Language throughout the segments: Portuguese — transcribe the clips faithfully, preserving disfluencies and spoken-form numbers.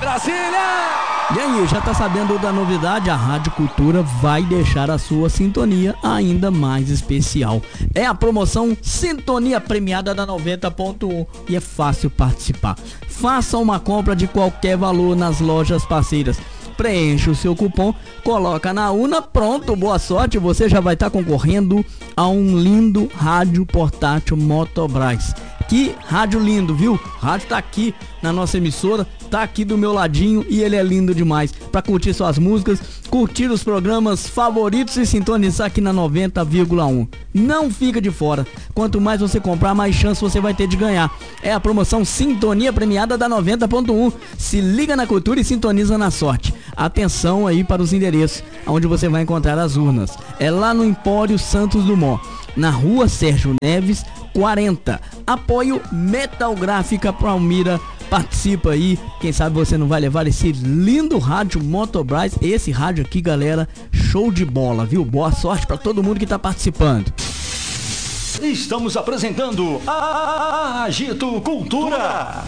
Brasília! E aí, já tá sabendo da novidade? A Rádio Cultura vai deixar a sua sintonia ainda mais especial. É a promoção Sintonia Premiada da noventa ponto um e é fácil participar. Faça uma compra de qualquer valor nas lojas parceiras. Preencha o seu cupom, coloca na urna, pronto, boa sorte, você já vai estar concorrendo a um lindo rádio portátil Motobras. Que rádio lindo, viu? O rádio tá aqui na nossa emissora, tá aqui do meu ladinho e ele é lindo demais. Pra curtir suas músicas, curtir os programas favoritos e sintonizar aqui na noventa vírgula um. Não fica de fora. Quanto mais você comprar, mais chance você vai ter de ganhar. É a promoção Sintonia Premiada da noventa ponto um. Se liga na cultura e sintoniza na sorte. Atenção aí para os endereços onde você vai encontrar as urnas. É lá no Empório Santos Dumont, na rua Sérgio Neves quarenta. Apoio Metal Gráfica Palmira. Participa aí, quem sabe você não vai levar esse lindo rádio Motobras. Esse rádio aqui, galera, show de bola, viu? Boa sorte para todo mundo que tá participando. Estamos apresentando a Agito Cultura.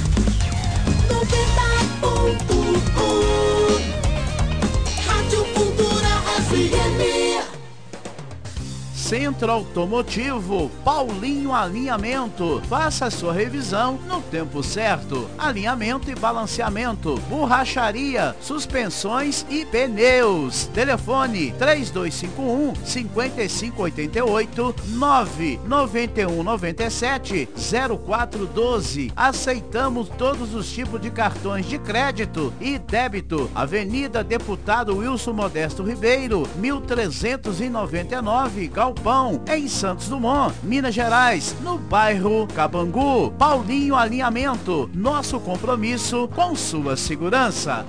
noventa ponto um Rádio Cultura F M. Centro Automotivo Paulinho Alinhamento. Faça a sua revisão no tempo certo. Alinhamento e balanceamento, borracharia, suspensões e pneus. Telefone três dois cinco um, cinco cinco oito oito, nove nove um nove sete, zero quatro um dois. Aceitamos todos os tipos de cartões de crédito e débito. Avenida Deputado Wilson Modesto Ribeiro, mil trezentos e noventa e nove, Galpão, em Santos Dumont, Minas Gerais, no bairro Cabangu. Paulinho Alinhamento, nosso compromisso com sua segurança.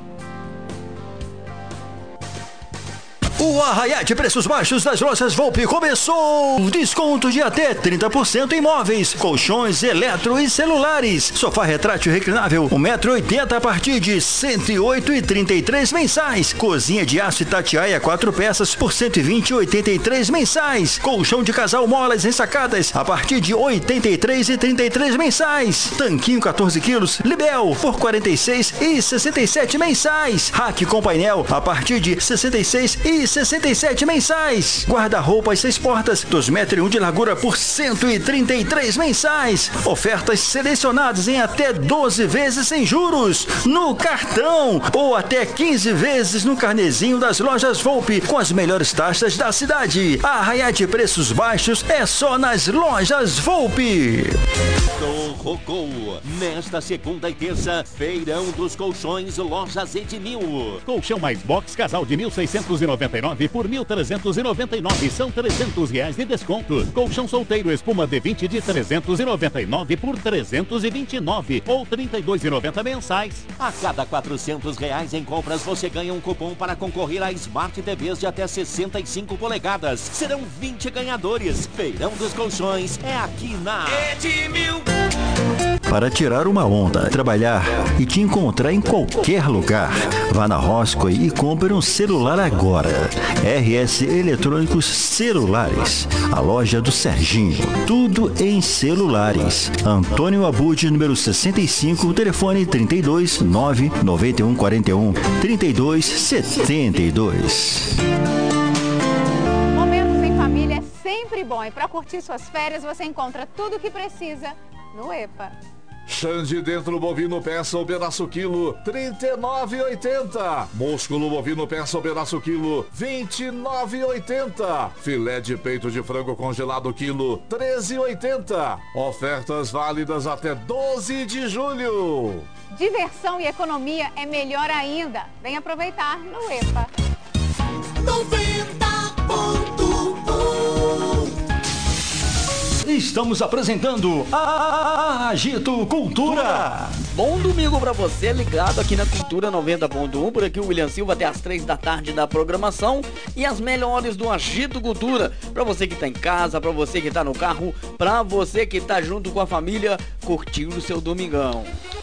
O arraiá de preços baixos das lojas Volpe começou! Desconto de até trinta por cento em móveis, colchões, eletro e celulares. Sofá retrátil reclinável, um metro e oitenta a partir de cento e oito e trinta e três mensais. Cozinha de aço Itatiaia quatro peças por cento e vinte e oitenta e três mensais. Colchão de casal molas ensacadas a partir de oitenta e três e trinta e três mensais. Tanquinho quatorze quilos, Libel por quarenta e seis e sessenta e sete mensais. Rack com painel a partir de sessenta e seis e sessenta e sete mensais. Guarda-roupas seis portas, dois metros e um de largura por cento e trinta e três mensais. Ofertas selecionadas em até doze vezes sem juros no cartão ou até quinze vezes no carnezinho das lojas Volpe com as melhores taxas da cidade. A arraiá de preços baixos é só nas lojas Volpe. Rocou. Nesta segunda e terça, Feirão dos Colchões Lojas Edmil. Colchão mais box casal de mil seiscentos e noventa e nove por mil trezentos e noventa e nove, são trezentos reais de desconto. Colchão solteiro espuma D vinte de trezentos e noventa e nove por trezentos e vinte e nove ou trinta e dois e noventa mensais. A cada quatrocentos reais em compras você ganha um cupom para concorrer a Smart T Vs de até sessenta e cinco polegadas. Serão vinte ganhadores. Feirão dos Colchões é aqui na Edmil. Para tirar uma onda, trabalhar e te encontrar em qualquer lugar. Vá na Roscoe e compre um celular agora. R S Eletrônicos Celulares, a loja do Serginho. Tudo em celulares. Antônio Abud, número sessenta e cinco, telefone trinta e dois, nove nove um quatro um, trinta e dois setenta e dois. Momentos em família é sempre bom e para curtir suas férias você encontra tudo o que precisa no EPA. Xande dentro bovino peça ou pedaço quilo, trinta e nove reais e oitenta centavos. Músculo bovino peça ou pedaço quilo, vinte e nove reais e oitenta centavos. Filé de peito de frango congelado quilo, treze reais e oitenta centavos. Ofertas válidas até doze de julho. Diversão e economia é melhor ainda. Vem aproveitar no EPA. noventa ponto um Estamos apresentando a Agito Cultura. Bom domingo pra você, ligado aqui na Cultura noventa ponto um. Por aqui o William Silva até às três da tarde da programação. E as melhores do Agito Cultura. Pra você que tá em casa, pra você que tá no carro, pra você que tá junto com a família, curtindo o seu domingão.